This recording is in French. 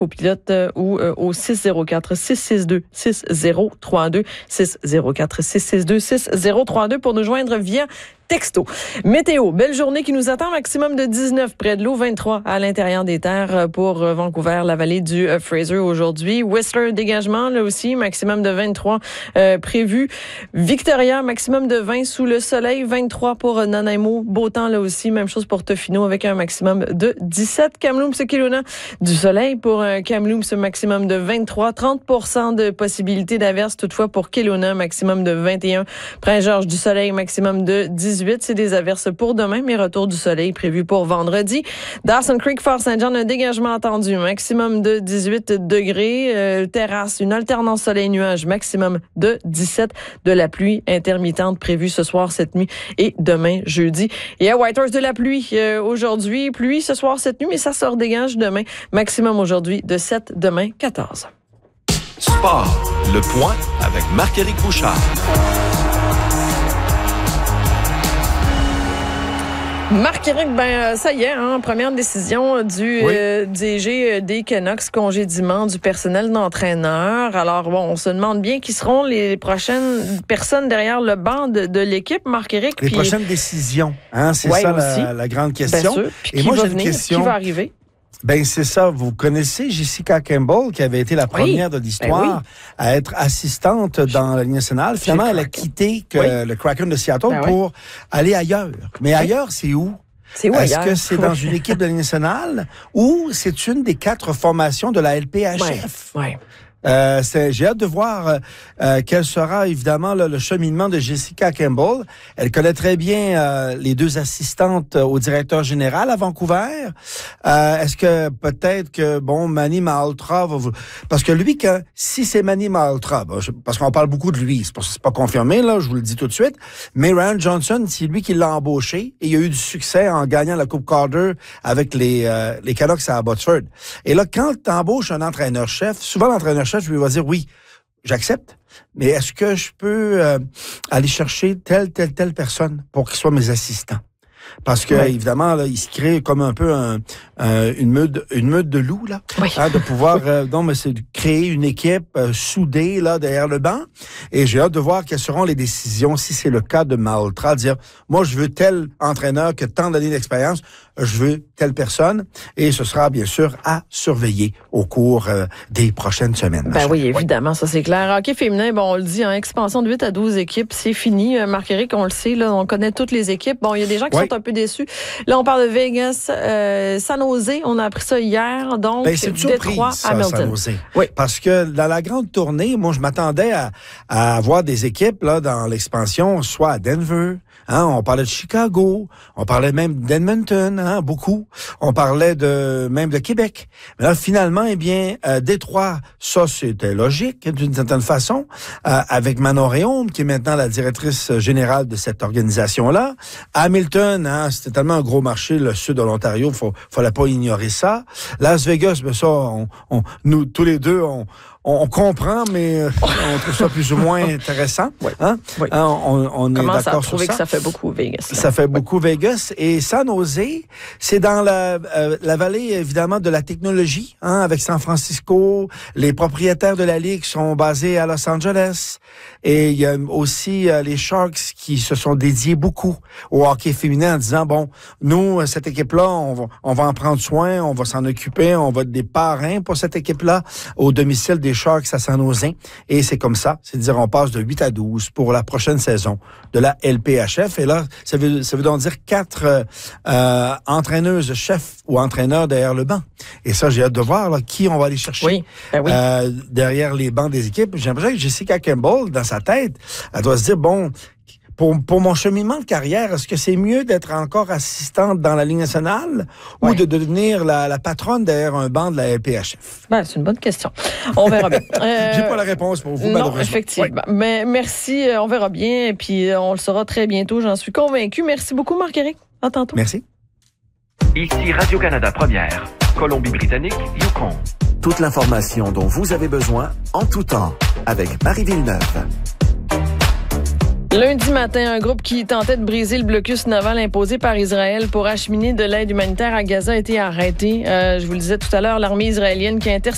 au pilote ou au 604-662-6032, 604-662-6032 pour nous joindre via texto. Météo, belle journée qui nous attend, maximum de 19 près de l'eau, 23 à l'intérieur des terres pour Vancouver, la vallée du Fraser aujourd'hui. Whistler, dégagement, là aussi, maximum de 23 prévu. Victoria, maximum de 20 sous le soleil, 23 pour Nanaimo. Beau temps là aussi, même chose pour Tofino avec un maximum de 17. Kamloops, Kelowna, du soleil pour Kamloops, maximum de 23. 30% de possibilité d'averse toutefois pour Kelowna, maximum de 21. Prince-Georges, du soleil, maximum de 18. C'est des averses pour demain, mais retour du soleil prévu pour vendredi. Dawson Creek, Fort-Saint-John, un dégagement attendu, maximum de 18 degrés. Terrasse, une alternance soleil-nuage, maximum de 17. De la pluie intermittente prévue ce soir, cette nuit et demain, jeudi. Et à Whitehorse, de la pluie aujourd'hui. Pluie ce soir, cette nuit, mais ça se redégage demain. Maximum aujourd'hui de 7, demain 14. Sport, le point avec Marc-Éric Bouchard. Marc-Éric, ça y est, première décision du DG des Canucks, congédiement du personnel d'entraîneur. Alors, on se demande bien qui seront les prochaines personnes derrière le banc de l'équipe, Marc-Éric. Les prochaines décisions, c'est ça la grande question. Bien sûr. Puis et moi, j'ai une question. Qui va arriver? Ben c'est ça. Vous connaissez Jessica Campbell, qui avait été la première de l'histoire à être assistante dans la Ligue nationale. Finalement, elle a quitté le Kraken de Seattle pour aller ailleurs. Mais ailleurs, c'est où? C'est où ailleurs? Est-ce que c'est dans une équipe de la Ligue nationale ou c'est une des 4 formations de la LPHF? Oui. J'ai hâte de voir quel sera évidemment le cheminement de Jessica Campbell. Elle connaît très bien les 2 assistantes au directeur général à Vancouver. Est-ce que peut-être que Manny Malhotra va parce que lui si c'est Manny Malhotra, parce qu'on parle beaucoup de lui, c'est pas confirmé là, je vous le dis tout de suite, mais Ryan Johnson, c'est lui qui l'a embauché et il a eu du succès en gagnant la Coupe Calder avec les Canucks à Abbotsford. Et là, quand tu embauches un entraîneur-chef, souvent l'entraîneur-chef je vais dire oui, j'accepte, mais est-ce que je peux aller chercher telle personne pour qu'ils soient mes assistants? Parce que évidemment, là, il se crée comme un peu une meute de loups là, de pouvoir c'est de créer une équipe soudée là derrière le banc. Et j'ai hâte de voir quelles seront les décisions si c'est le cas de Malhotra, dire moi je veux tel entraîneur qui a tant d'années d'expérience, je veux telle personne, et ce sera bien sûr à surveiller au cours des prochaines semaines. Oui, évidemment, ça c'est clair. Hockey féminin, on le dit, expansion de 8 à 12 équipes, c'est fini. Marc-Éric, on le sait, là, on connaît toutes les équipes. Il y a des gens qui sont un peu déçus. Là, on parle de Vegas, San Jose, on a appris ça hier, donc Détroit, Hamilton. Oui. Parce que dans la grande tournée, moi, je m'attendais à avoir des équipes là dans l'expansion, soit à Denver, on parlait de Chicago, on parlait même d'Edmonton, beaucoup. On parlait même de Québec. Mais là, finalement, Détroit, ça, c'était logique, d'une certaine façon, avec Manon Réaume, qui est maintenant la directrice générale de cette organisation-là. Hamilton, c'était tellement un gros marché, le sud de l'Ontario, fallait pas ignorer ça. Las Vegas, ça, nous, tous les deux, on comprend, mais on trouve ça plus ou moins intéressant. On est commence d'accord à trouver sur ça. Que ça fait beaucoup Vegas. Là. Ça fait beaucoup Vegas. Et San Jose, c'est dans la vallée, évidemment, de la technologie, avec San Francisco. Les propriétaires de la Ligue sont basés à Los Angeles. Et il y a aussi les Sharks qui se sont dédiés beaucoup au hockey féminin en disant, nous, cette équipe-là, on va en prendre soin, on va s'en occuper, on va être des parrains pour cette équipe-là au domicile des Sharks à San Jose. Et c'est comme ça. C'est-à-dire, on passe de 8 à 12 pour la prochaine saison de la LPHF. Et là, ça veut donc dire 4 entraîneuses, chefs ou entraîneurs derrière le banc. Et ça, j'ai hâte de voir qui on va aller chercher derrière les bancs des équipes. J'ai l'impression que Jessica Campbell, dans sa tête, elle doit se dire, pour mon cheminement de carrière, est-ce que c'est mieux d'être encore assistante dans la Ligue nationale ou de devenir la patronne derrière un banc de la LPHF? C'est une bonne question. On verra bien. J'ai pas la réponse pour vous, malheureusement. Non, effectivement. Mais merci, on verra bien. Et puis, on le saura très bientôt, j'en suis convaincue. Merci beaucoup, Marc-Éric. À tantôt. Merci. Ici Radio-Canada Première, Colombie-Britannique, Yukon. Toute l'information dont vous avez besoin en tout temps avec Marie Villeneuve. Lundi matin, un groupe qui tentait de briser le blocus naval imposé par Israël pour acheminer de l'aide humanitaire à Gaza a été arrêté. Je vous le disais tout à l'heure, l'armée israélienne qui a intercepté